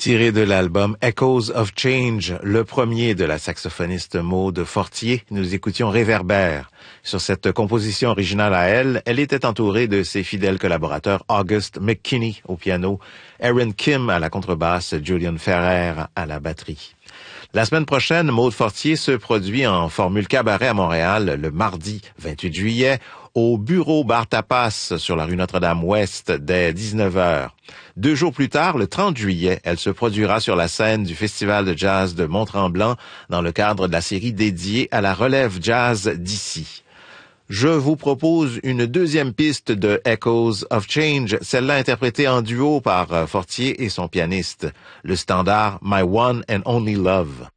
Tiré de l'album Echoes of Change, le premier de la saxophoniste Maude Fortier, nous écoutions Réverbère. Sur cette composition originale à elle, elle était entourée de ses fidèles collaborateurs August McKinney au piano, Aaron Kim à la contrebasse, Julian Ferrer à la batterie. La semaine prochaine, Maude Fortier se produit en formule cabaret à Montréal le mardi 28 juillet au bureau Bar Tapas sur la rue Notre-Dame-Ouest dès 19h. 2 jours plus tard, le 30 juillet, elle se produira sur la scène du Festival de jazz de Mont-Tremblant dans le cadre de la série dédiée à la relève jazz d'ici. Je vous propose une deuxième piste de Echoes of Change, celle-là interprétée en duo par Fortier et son pianiste, le standard My One and Only Love.